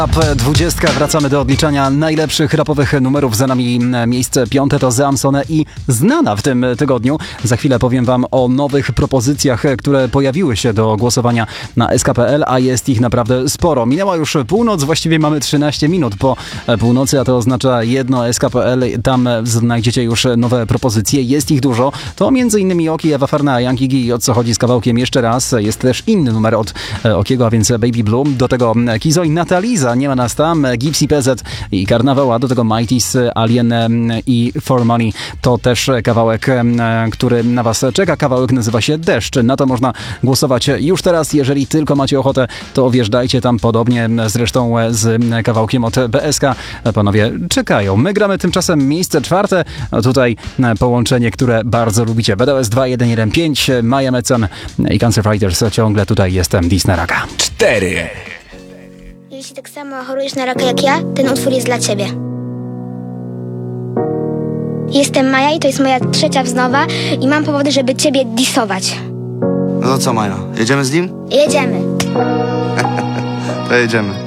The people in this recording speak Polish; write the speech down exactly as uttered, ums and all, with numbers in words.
Top dwadzieścia, wracamy do odliczania najlepszych rapowych numerów. Za nami miejsce piąte to Zamsone i Znana w tym tygodniu. Za chwilę powiem wam o nowych propozycjach, które pojawiły się do głosowania na S K P L, a jest ich naprawdę sporo. Minęła już północ, właściwie mamy trzynaście minut po północy, a to oznacza jedno S K P L. Tam znajdziecie już nowe propozycje, jest ich dużo. To między innymi Oki, Ewa Farna, Young Iggy i O co chodzi z kawałkiem jeszcze raz. Jest też inny numer od Okiego, a więc Baby Blue. Do tego Kizo i Nataliza, Nie ma nas tam, Gipsy P Z i Karnawał, a do tego Mighty's, Alien i For Money. To też kawałek, który na was czeka. Kawałek nazywa się Deszcz. Na to można głosować już teraz. Jeżeli tylko macie ochotę, to wjeżdżajcie tam, podobnie zresztą z kawałkiem od B S K. Panowie czekają. My gramy tymczasem miejsce czwarte. Tutaj połączenie, które bardzo lubicie. B D S dwa jeden jeden pięć, Maja Mecan i Cancer Fighters. Ciągle tutaj jestem, Dis na raka. cztery. Jeśli tak samo chorujesz na raka jak ja, ten utwór jest dla ciebie. Jestem Maja i to jest moja trzecia wznowa i mam powody, żeby ciebie disować. No to co, Maja? Jedziemy z nim? Jedziemy. To jedziemy.